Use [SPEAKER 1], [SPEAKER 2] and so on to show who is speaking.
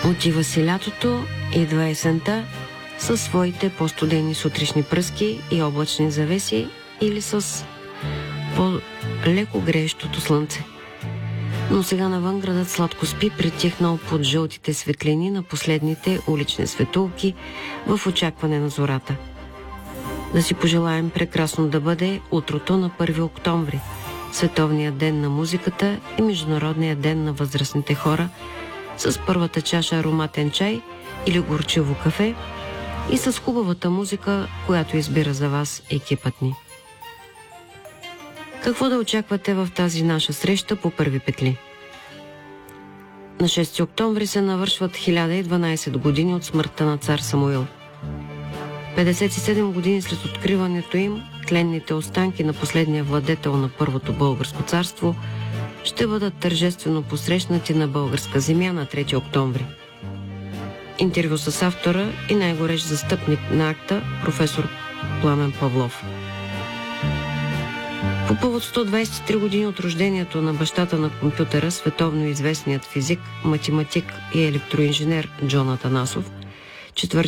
[SPEAKER 1] Отива си лятото, идва есента със своите по-студени сутрешни пръски и облачни завеси или с по-леко греещото слънце. Но сега навън градът сладко спи, притихнал под жълтите светлини на последните улични светулки в очакване на зората. Да си пожелаем прекрасно да бъде утрото на 1 октомври, Световния ден на музиката и Международния ден на възрастните хора, с първата чаша ароматен чай или горчиво кафе и с хубавата музика, която избира за вас екипът ни. Какво да очаквате в тази наша среща по първи петли? На 6 октомври се навършват 1012 години от смъртта на цар Самуил. 57 години след откриването им, тленните останки на последния владетел на Първото българско царство ще бъдат тържествено посрещнати на българска земя на 3 октомври. Интервю с автора и най-горещ застъпник на акта, професор Пламен Павлов. По повод 123 години от рождението на бащата на компютъра, световно известният физик, математик и електроинженер Джон Атанасов,